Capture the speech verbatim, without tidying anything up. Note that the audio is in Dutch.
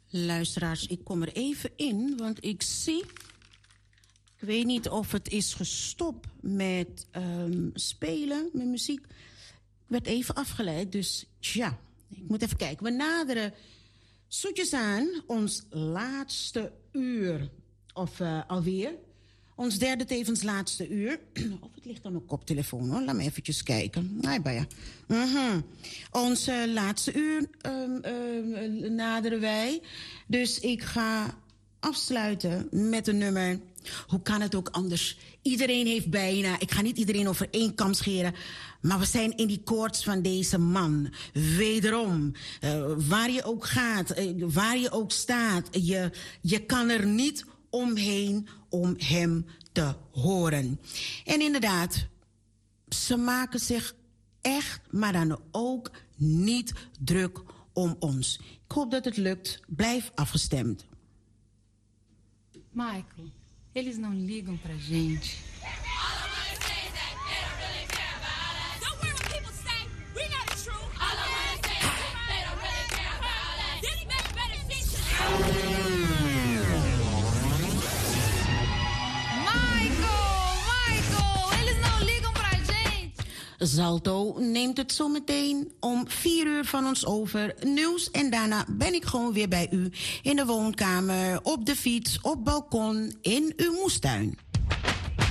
Luisteraars, ik kom er even in, want ik zie... Ik weet niet of het is gestopt met um, spelen, met muziek. Ik werd even afgeleid, dus ja, ik moet even kijken. We naderen zoetjes aan ons laatste uur, of uh, alweer. Ons derde tevens laatste uur. Of het ligt aan mijn koptelefoon, hoor. Laat me eventjes kijken. Nee, bij ja. Mm-hmm. Ons uh, laatste uur um, um, naderen wij. Dus ik ga afsluiten met een nummer. Hoe kan het ook anders? Iedereen heeft bijna. Ik ga niet iedereen over één kam scheren. Maar we zijn in die koorts van deze man. Wederom. Uh, waar je ook gaat. Uh, waar je ook staat. Je, je kan er niet omheen om hem te horen. En inderdaad, ze maken zich echt, maar dan ook niet druk om ons. Ik hoop dat het lukt. Blijf afgestemd. Michael, eles não ligam pra gente. Zalto neemt het zo meteen om vier uur van ons over. Nieuws en daarna ben ik gewoon weer bij u in de woonkamer, op de fiets, op balkon, in uw moestuin.